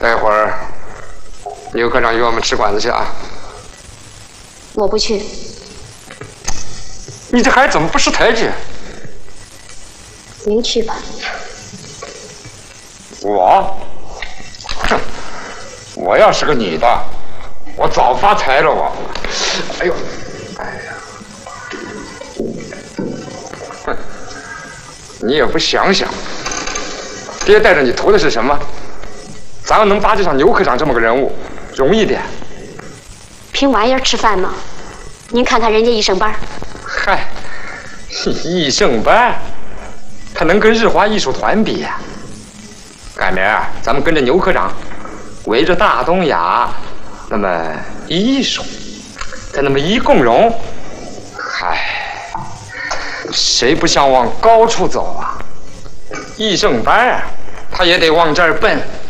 待会儿刘科长约我们吃馆子去啊。 我不去。 你这孩子怎么不识抬举？ 您去吧。 我？哼！我要是个女的，我早发财了我。哎呦，哎呀！哼！你也不想想，爹带着你图的是什么？咱要能巴结上牛科长这么个人物，容易点。 凭玩意儿吃饭吗？您看看人家一升班。 嗨，一升班，他能跟日华艺术团比呀？改明儿咱们跟着牛科长，围着大东亚，那么一艺术，再那么一共荣，嗨，谁不想往高处走啊？一升班啊，他也得往这儿奔。